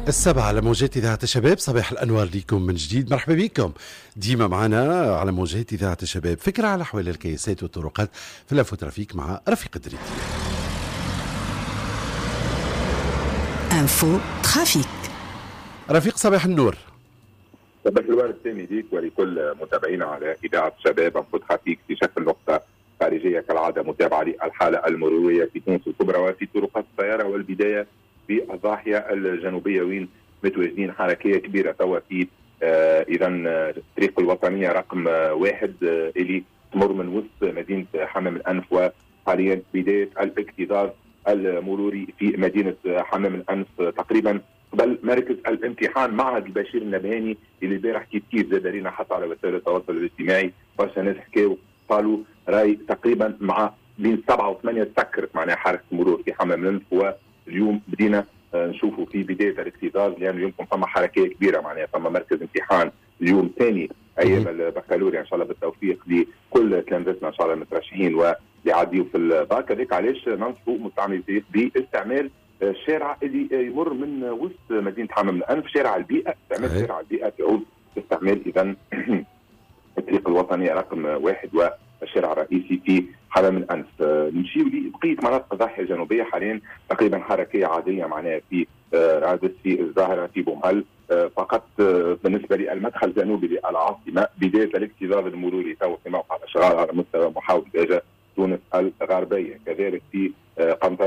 السبعة على موجات إذاعة الشباب. صباح الأنوار ليكم من جديد، مرحبا بكم ديما معنا على موجات إذاعة الشباب. فكرة على أحوال الكياسات والطرقات في الانفوترافيك مع رفيق الدريدي. انفو ترافيك. رفيق صباح النور. صباح الورد الثاني ليك ولكل متابعينا على إذاعة الشباب. انفو ترافيك في شكل نقطة خارجية كالعادة متابعة للحالة المرورية في تونس الكبرى وفي طرقات السيارة، والبداية في الضاحية الجنوبية وين متواجدين حركية كبيرة توا في إذا الطريق الوطنية رقم 1 اللي تمر من وسط مدينة حمام الأنف، وحاليا بداية الاكتظاظ المروري في مدينة حمام الأنف تقريبا قبل مركز الامتحان معهد البشير النبهاني اللي البارح كيف زاد حتى على وسائل التواصل الاجتماعي. برشا ناس حكاوا قالوا راي تقريبا مع بين 7 و8 سكرت معناها حركة المرور في حمام الأنف، واليوم بدينا نشوفوا في بداية الاكتظاظ لأن اليوم فما حركية كبيرة معناها فما مركز امتحان اليوم ثاني أيام البكالوريا إن شاء الله بالتوفيق لكل تلامذتنا إن شاء الله المترشحين واللي يعديوا في الباك. هذيك علاش ننصحوا مستعملي باستعمال الشارع اللي يمر من وسط مدينة حمام الأنف، شارع البيئة، استعمال شارع البيئة تعود باستعمال إذا الطريق الوطني رقم 1 والشارع الرئيسي في حمام الأنف. نمشيو لبقية مناطق الضاحية الجنوبية حاليا تقريبا حركية عادية معناها في رادس، في الزاهرة، في بومهل. فقط بالنسبة للمدخل الجنوبي للعاصمة بداية الاكتظاظ المروري تو في موقع الأشغال على مستوى محاولة تونس الغربية، كذلك في قنطرة